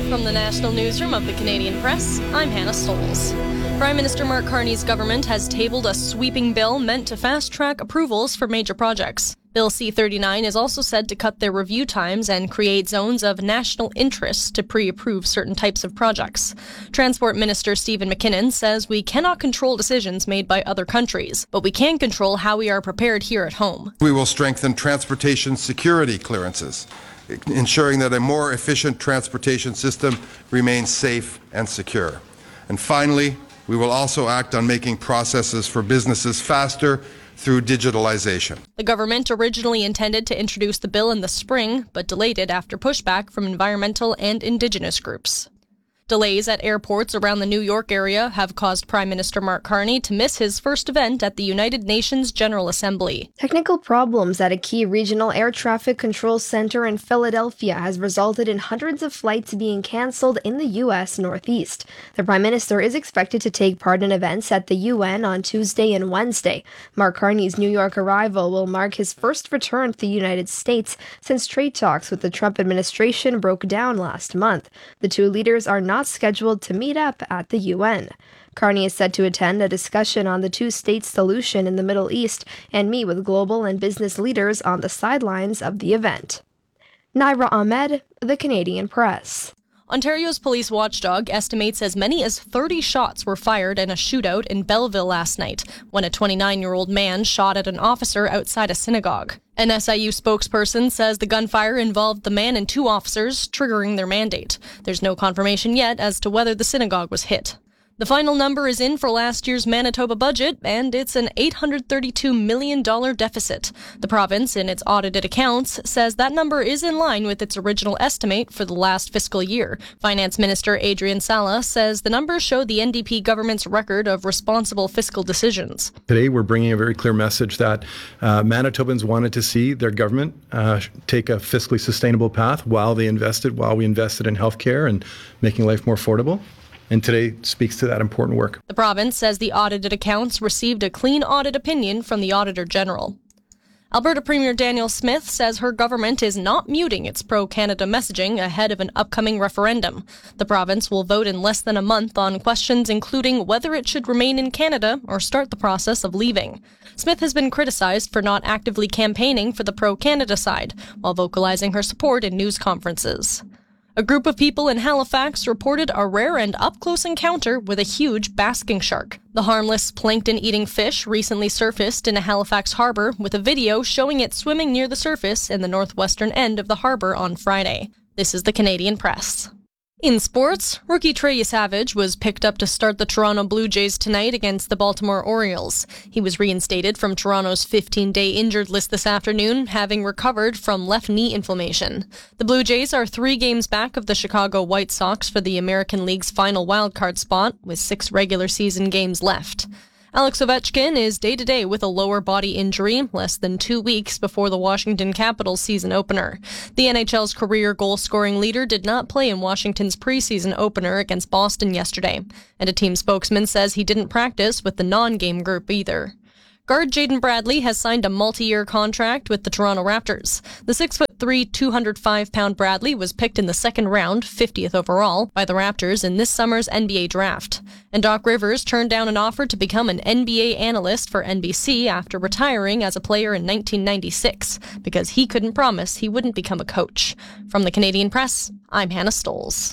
From the National Newsroom of the Canadian Press, I'm Hannah Stoles. Prime Minister Mark Carney's government has tabled a sweeping bill meant to fast-track approvals for major projects. Bill C-39 is also said to cut their review times and create zones of national interest to pre-approve certain types of projects. Transport Minister Stephen McKinnon says we cannot control decisions made by other countries, but we can control how we are prepared here at home. We will strengthen transportation security clearances, ensuring that a more efficient transportation system remains safe and secure. And finally, we will also act on making processes for businesses faster through digitalization. The government originally intended to introduce the bill in the spring, but delayed it after pushback from environmental and Indigenous groups. Delays at airports around the New York area have caused Prime Minister Mark Carney to miss his first event at the United Nations General Assembly. Technical problems at a key regional air traffic control center in Philadelphia has resulted in hundreds of flights being canceled in the U.S. Northeast. The Prime Minister is expected to take part in events at the UN on Tuesday and Wednesday. Mark Carney's New York arrival will mark his first return to the United States since trade talks with the Trump administration broke down last month. The two leaders are not scheduled to meet up at the UN. Carney is set to attend a discussion on the two-state solution in the Middle East and meet with global and business leaders on the sidelines of the event. Naira Ahmed, The Canadian Press. Ontario's police watchdog estimates as many as 30 shots were fired in a shootout in Belleville last night, when a 29-year-old man shot at an officer outside a synagogue. An SIU spokesperson says the gunfire involved the man and two officers, triggering their mandate. There's no confirmation yet as to whether the synagogue was hit. The final number is in for last year's Manitoba budget, and it's an $832 million deficit. The province, in its audited accounts, says that number is in line with its original estimate for the last fiscal year. Finance Minister Adrian Sala says the numbers show the NDP government's record of responsible fiscal decisions. Today, we're bringing a very clear message that Manitobans wanted to see their government take a fiscally sustainable path while we invested in healthcare and making life more affordable. And today speaks to that important work. The province says the audited accounts received a clean audit opinion from the Auditor General. Alberta Premier Danielle Smith says her government is not muting its pro-Canada messaging ahead of an upcoming referendum. The province will vote in less than a month on questions including whether it should remain in Canada or start the process of leaving. Smith has been criticized for not actively campaigning for the pro-Canada side, while vocalizing her support in news conferences. A group of people in Halifax reported a rare and up-close encounter with a huge basking shark. The harmless plankton-eating fish recently surfaced in a Halifax harbor with a video showing it swimming near the surface in the northwestern end of the harbor on Friday. This is the Canadian Press. In sports, rookie Trey Savage was picked up to start the Toronto Blue Jays tonight against the Baltimore Orioles. He was reinstated from Toronto's 15-day injured list this afternoon, having recovered from left knee inflammation. The Blue Jays are 3 games back of the Chicago White Sox for the American League's final wildcard spot, with 6 regular season games left. Alex Ovechkin is day-to-day with a lower body injury, less than 2 weeks before the Washington Capitals season opener. The NHL's career goal-scoring leader did not play in Washington's preseason opener against Boston yesterday, and a team spokesman says he didn't practice with the non-game group either. Guard Jaden Bradley has signed a multi-year contract with the Toronto Raptors. The 6'3", 205-pound Bradley was picked in the second round, 50th overall, by the Raptors in this summer's NBA draft. And Doc Rivers turned down an offer to become an NBA analyst for NBC after retiring as a player in 1996, because he couldn't promise he wouldn't become a coach. From the Canadian Press, I'm Hannah Stoles.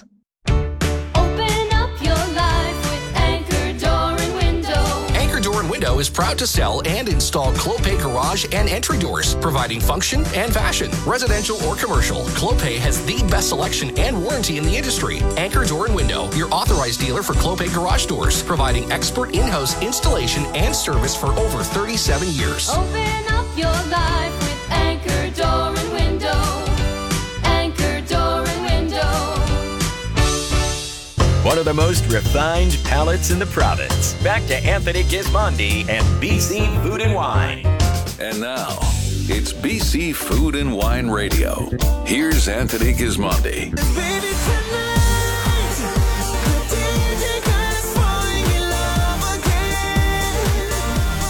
Window is proud to sell and install Clopay garage and entry doors, providing function and fashion. Residential or commercial, Clopay has the best selection and warranty in the industry. Anchor Door and Window, your authorized dealer for Clopay garage doors, providing expert in-house installation and service for over 37 years. Open up your life with Anchor Door and Window. Anchor Door and Window. One of the most refined palates in the province. Back to Anthony Gismondi and BC Food and Wine. And now, it's BC Food and Wine Radio. Here's Anthony Gismondi.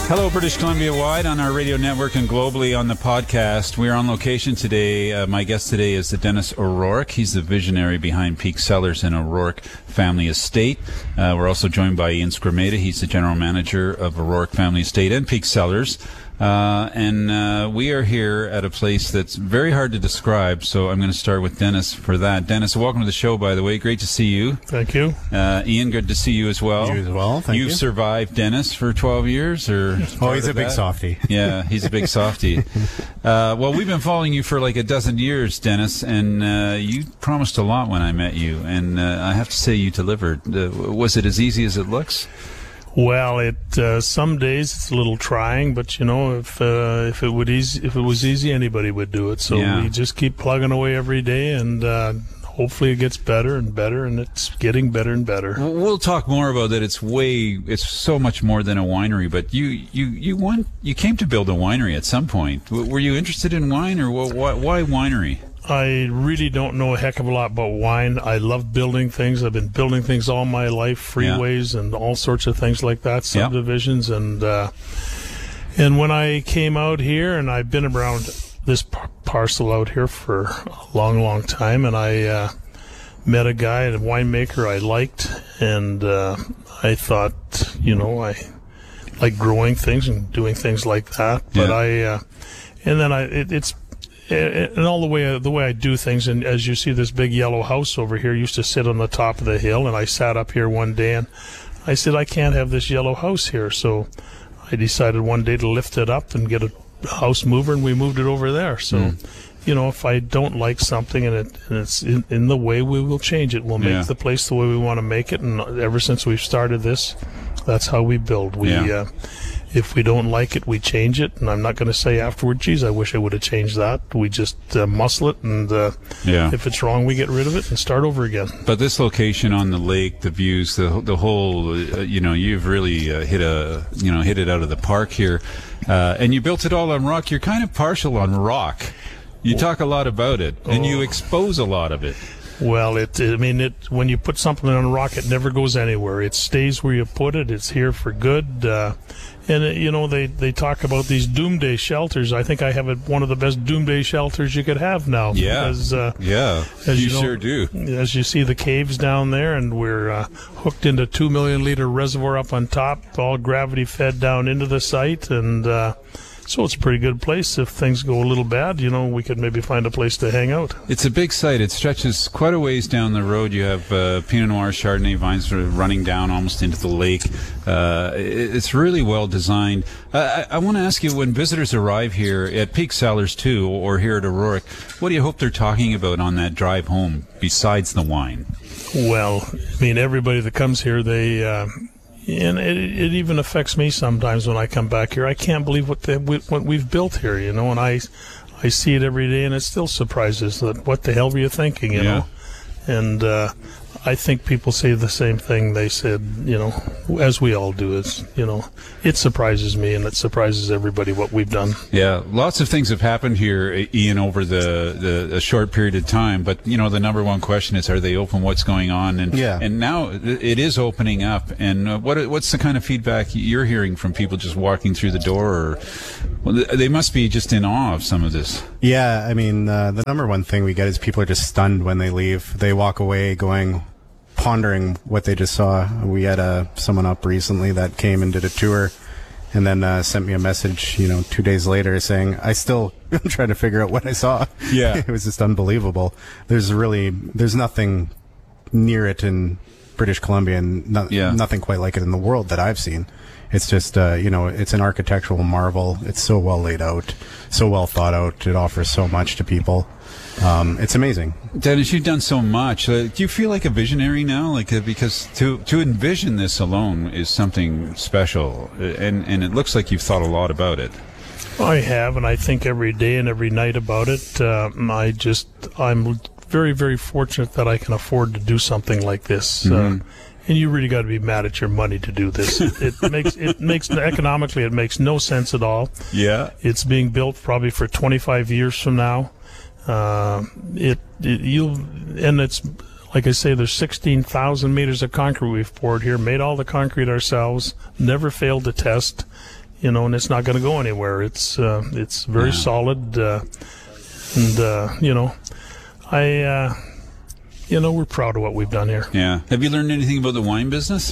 Hello, British Columbia wide on our radio network and globally on the podcast. We're on location today. My guest today is Dennis O'Rourke. He's the visionary behind Peak Cellars and O'Rourke Family Estate. We're also joined by Ian Scramata. He's the general manager of O'Rourke Family Estate and Peak Cellars. And we are here at a place that's very hard to describe, so I'm going to start with Dennis for that. Dennis, welcome to the show, by the way. Great to see you. Thank you. Ian, good to see you as well. You as well, thank you. You've survived Dennis for 12 years? Or oh, he's a big softie. Yeah, he's a big softie. Well, we've been following you for like a dozen years, Dennis, and you promised a lot when I met you, and I have to say you delivered. Was it as easy as it looks? Well, some days it's a little trying, but you know, if it was easy, anybody would do it. So we just keep plugging away every day, and hopefully it gets better and better, and it's getting better and better. We'll talk more about that. It's so much more than a winery. But you came to build a winery at some point. Were you interested in wine, or why winery? I really don't know a heck of a lot about wine. I love building things. I've been building things all my life, freeways and all sorts of things like that, subdivisions. And when I came out here, and I've been around this parcel out here for a long, long time, and I met a guy, a winemaker I liked, and I thought, you know, I like growing things and doing things like that. But and all the way I do things, and as you see, this big yellow house over here used to sit on the top of the hill, and I sat up here one day and I said, I can't have this yellow house here. So I decided one day to lift it up and get a house mover, and we moved it over there. So you know, if I don't like something and it's in the way, we will change it. We'll make the place the way we want to make it. And ever since we've started this, that's how we build. If we don't like it, we change it. And I'm not going to say afterward, geez, I wish I would have changed that. We just muscle it, and if it's wrong, we get rid of it and start over again. But this location on the lake, the views, the whole, you've really hit it out of the park here. And you built it all on rock. You're kind of partial on rock. You talk a lot about it, and you expose a lot of it. Well, when you put something on a rock, it never goes anywhere. It stays where you put it. It's here for good. They talk about these doomsday shelters. I think I have one of the best doomsday shelters you could have now. Yeah, because, you sure do. As you see the caves down there, and we're hooked into 2 million liter reservoir up on top, all gravity fed down into the site, and so it's a pretty good place. If things go a little bad, we could maybe find a place to hang out. It's a big site. It stretches quite a ways down the road. You have Pinot Noir, Chardonnay vines sort of running down almost into the lake. It's really well designed. I want to ask you, when visitors arrive here at Peak Cellars too, or here at O'Rourke, what do you hope they're talking about on that drive home besides the wine? Well, everybody that comes here, and it even affects me sometimes when I come back here. I can't believe what we've built here, and I see it every day, and it still surprises that what the hell were you thinking, you know? And I think people say the same thing they said, as we all do. It surprises me, and it surprises everybody what we've done. Yeah, lots of things have happened here, Ian, over the short period of time. But the number one question is, are they open? What's going on? And now it is opening up. And what's the kind of feedback you're hearing from people just walking through the door? They must be just in awe of some of this. Yeah, the number one thing we get is people are just stunned when they leave. They walk away pondering what they just saw. We had someone up recently that came and did a tour, and then sent me a message 2 days later saying, I'm trying to figure out what I saw. Yeah. It was just unbelievable. There's nothing near it in British Columbia, and nothing quite like it in the world that I've seen. It's just, it's an architectural marvel. It's so well laid out, so well thought out. It offers so much to people. It's amazing. Dennis, you've done so much. Do you feel like a visionary now? Because to envision this alone is something special, and it looks like you've thought a lot about it. I have, and I think every day and every night about it. I'm very, very fortunate that I can afford to do something like this. Mm-hmm. And you really got to be mad at your money to do this. It makes economically, it makes no sense at all. Yeah. It's being built probably for 25 years from now. And it's, like I say, there's 16,000 meters of concrete we've poured here, made all the concrete ourselves, never failed to test. and it's not going to go anywhere. It's very solid, we're proud of what we've done here. Yeah. Have you learned anything about the wine business?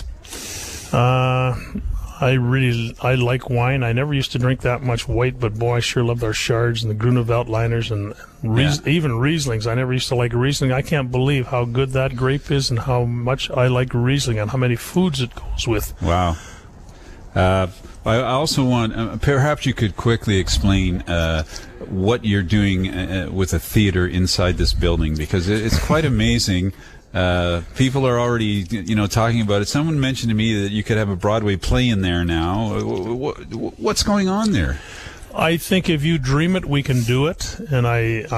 I like wine. I never used to drink that much white, but boy, I sure loved our Chards and the Gruneveltliners and even Rieslings. I never used to like Riesling. I can't believe how good that grape is and how much I like Riesling and how many foods it goes with. Wow. I also want, perhaps you could quickly explain what you're doing with a theater inside this building, because it's quite amazing. People are already, talking about it. Someone mentioned to me that you could have a Broadway play in there now. What's going on there? I think if you dream it, we can do it. And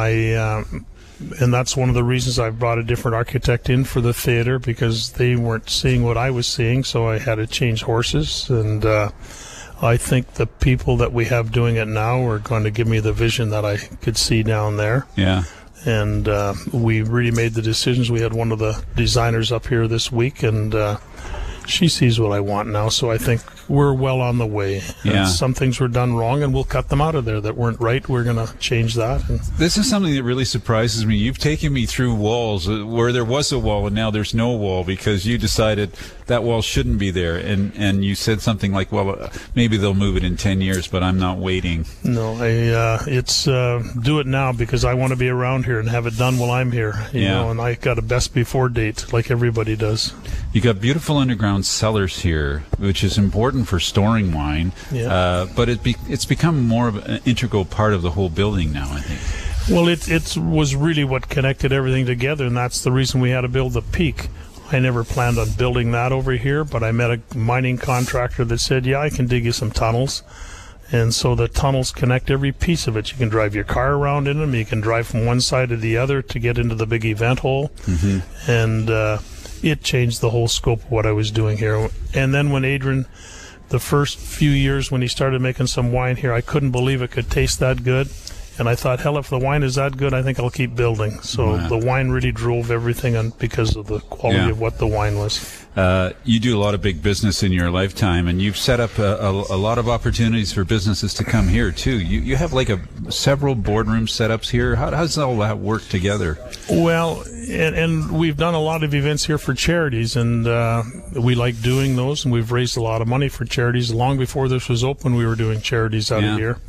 and that's one of the reasons I brought a different architect in for the theater, because they weren't seeing what I was seeing, so I had to change horses. And I think the people that we have doing it now are going to give me the vision that I could see down there. Yeah. And we really made the decisions. We had one of the designers up here this week, and she sees what I want now, so I think we're well on the way. Yeah. Some things were done wrong, and we'll cut them out of there that weren't right. We're going to change that. And this is something that really surprises me. You've taken me through walls where there was a wall and now there's no wall, because you decided that wall shouldn't be there. And you said something like, well, maybe they'll move it in 10 years, but I'm not waiting. No, it's do it now, because I want to be around here and have it done while I'm here. You know, and I got a best before date like everybody does. You got beautiful underground cellars here, which is important for storing wine. Yeah. But it's become more of an integral part of the whole building now, I think. Well, it was really what connected everything together, and that's the reason we had to build the peak. I never planned on building that over here, but I met a mining contractor that said, yeah, I can dig you some tunnels. And so the tunnels connect every piece of it. You can drive your car around in them. You can drive from one side to the other to get into the big event hall. Mm-hmm. And it changed the whole scope of what I was doing here. And then when Adrian, the first few years when he started making some wine here, I couldn't believe it could taste that good. And I thought, hell, if the wine is that good, I think I'll keep building. So the wine really drove everything because of the quality of what the wine was. You do a lot of big business in your lifetime, and you've set up a lot of opportunities for businesses to come here, too. You have like several boardroom setups here. How does all that work together? Well, and we've done a lot of events here for charities, and we like doing those, and we've raised a lot of money for charities. Long before this was open, we were doing charities out of here.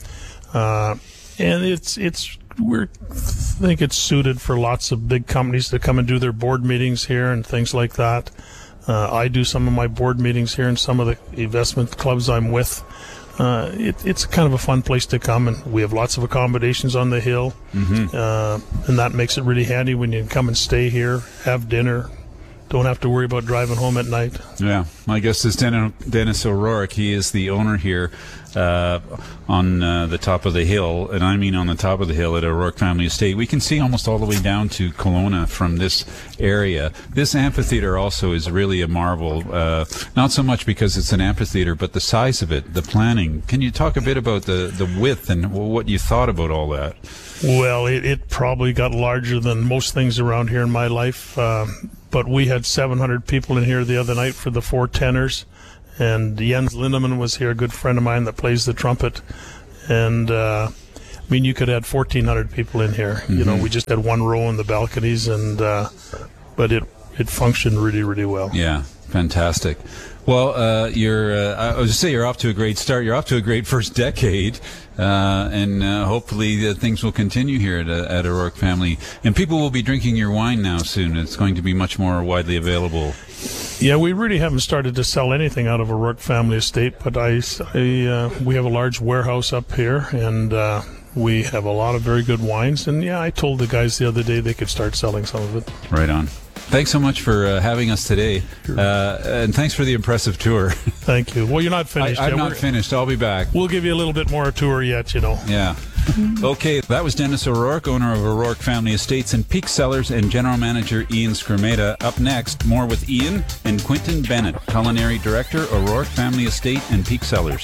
And I think it's suited for lots of big companies to come and do their board meetings here and things like that. I do some of my board meetings here in some of the investment clubs I'm with. It's kind of a fun place to come, and we have lots of accommodations on the hill. Mm-hmm. And that makes it really handy when you can come and stay here, have dinner, don't have to worry about driving home at night. Yeah. My guest is Dennis O'Rourke. He is the owner here on the top of the hill, and I mean on the top of the hill at O'Rourke Family Estate. We can see almost all the way down to Kelowna from this area. This amphitheater also is really a marvel, not so much because it's an amphitheater, but the size of it, the planning. Can you talk a bit about the width and what you thought about all that? Well, it probably got larger than most things around here in my life. But we had 700 people in here the other night for the 4 tenors, and Jens Lindemann was here, a good friend of mine that plays the trumpet, and I mean, you could have had 1,400 people in here. Mm-hmm. You know, we just had one row in the balconies, and but it functioned really, really well. Yeah, fantastic. Well, I was just say you're off to a great start. You're off to a great first decade, and hopefully things will continue here at O'Rourke Family. And people will be drinking your wine now soon. It's going to be much more widely available. Yeah, we really haven't started to sell anything out of O'Rourke Family Estate, but we have a large warehouse up here, and we have a lot of very good wines. And yeah, I told the guys the other day they could start selling some of it. Right on. Thanks so much for having us today, and thanks for the impressive tour. Thank you. Well, you're not finished yet. I'm not finished. I'll be back. We'll give you a little bit more tour yet, you know. Yeah. Okay, that was Dennis O'Rourke, owner of O'Rourke Family Estates and Peak Cellars, and General Manager Ian Skrmeda. Up next, more with Ian and Quinton Bennett, Culinary Director, O'Rourke Family Estate and Peak Cellars.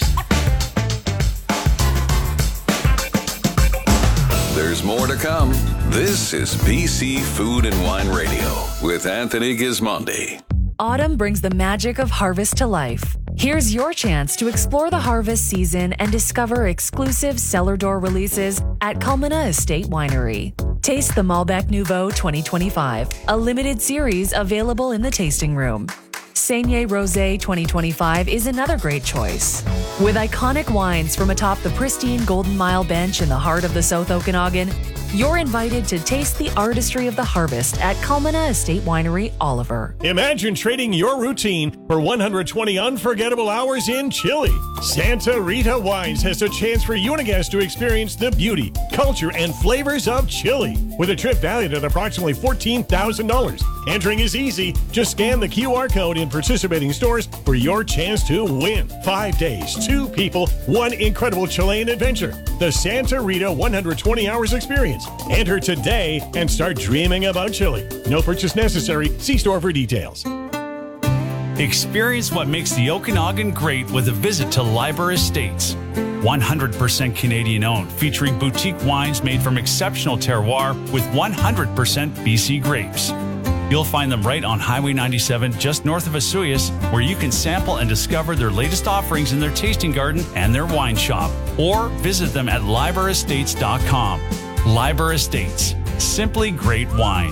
There's more to come. This is BC Food and Wine Radio with Anthony Gismondi. Autumn brings the magic of harvest to life. Here's your chance to explore the harvest season and discover exclusive cellar door releases at Culmina Estate Winery. Taste the Malbec Nouveau 2025, a limited series available in the tasting room. Saignée Rosé 2025 is another great choice. With iconic wines from atop the pristine Golden Mile bench in the heart of the South Okanagan, you're invited to taste the artistry of the harvest at Culmina Estate Winery, Oliver. Imagine trading your routine for 120 unforgettable hours in Chile. Santa Rita Wines has a chance for you and a guest to experience the beauty, culture, and flavors of Chile. With a trip valued at approximately $14,000. Entering is easy. Just scan the QR code in participating stores for your chance to win. 5 days, 2 people, 1 incredible Chilean adventure. The Santa Rita 120 Hours Experience. Enter today and start dreaming about Chile. No purchase necessary. See store for details. Experience what makes the Okanagan great with a visit to Liber Estates. 100% Canadian owned, featuring boutique wines made from exceptional terroir with 100% BC grapes. You'll find them right on Highway 97, just north of Osoyoos, where you can sample and discover their latest offerings in their tasting garden and their wine shop. Or visit them at liberestates.com. Liber Estates. Simply great wine.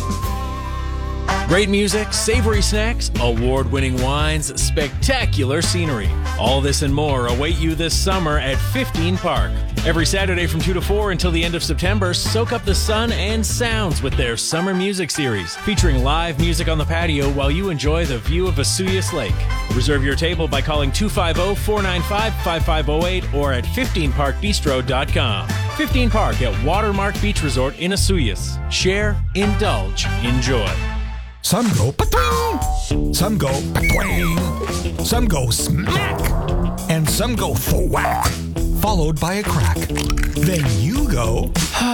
Great music, savory snacks, award-winning wines, spectacular scenery. All this and more await you this summer at 15 Park. Every Saturday from 2 to 4 until the end of September, soak up the sun and sounds with their Summer Music Series, featuring live music on the patio while you enjoy the view of Osoyoos Lake. Reserve your table by calling 250-495-5508 or at 15parkbistro.com. 15 Park at Watermark Beach Resort in Osoyoos. Share, indulge, enjoy. Some go patwing, some go patwing, some go smack, and some go thwack, followed by a crack. Then you go,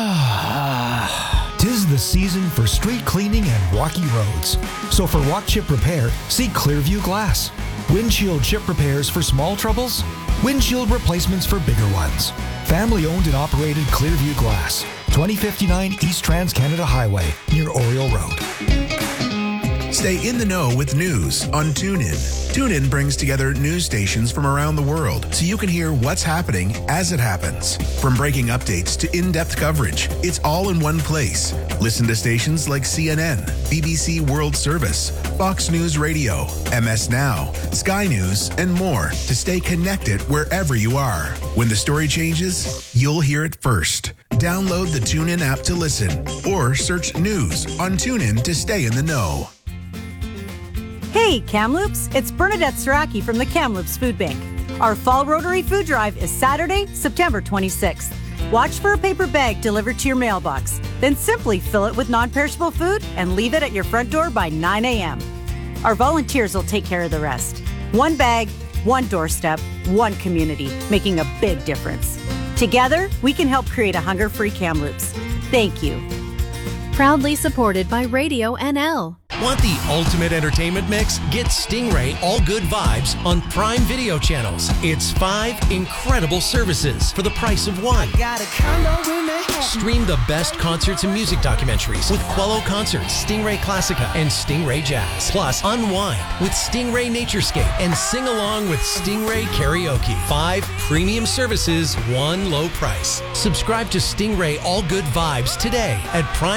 'tis the season for street cleaning and walkie roads. So for walk chip repair, see Clearview Glass. Windshield chip repairs for small troubles, windshield replacements for bigger ones. Family owned and operated Clearview Glass, 2059 East Trans-Canada Highway, near Oriole Road. Stay in the know with news on TuneIn. TuneIn brings together news stations from around the world so you can hear what's happening as it happens. From breaking updates to in-depth coverage, it's all in one place. Listen to stations like CNN, BBC World Service, Fox News Radio, MS Now, Sky News, and more to stay connected wherever you are. When the story changes, you'll hear it first. Download the TuneIn app to listen or search news on TuneIn to stay in the know. Hey, Kamloops! It's Bernadette Saraki from the Kamloops Food Bank. Our Fall Rotary Food Drive is Saturday, September 26th. Watch for a paper bag delivered to your mailbox. Then simply fill it with non-perishable food and leave it at your front door by 9 a.m. Our volunteers will take care of the rest. One bag, one doorstep, one community, making a big difference. Together, we can help create a hunger-free Kamloops. Thank you. Proudly supported by Radio NL. Want the ultimate entertainment mix? Get Stingray All Good Vibes on Prime Video channels. It's 5 incredible services for the price of 1. Stream the best concerts and music documentaries with Quello Concerts, Stingray Classica, and Stingray Jazz. Plus, unwind with Stingray Naturescape and sing along with Stingray Karaoke. 5 premium services, 1 low price. Subscribe to Stingray All Good Vibes today at Prime